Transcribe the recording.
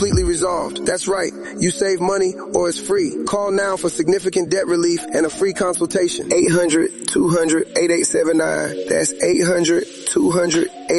completely resolved. That's right. You save money or it's free. Call now for significant debt relief and a free consultation. 800-200-8879. That's 800-200-8879.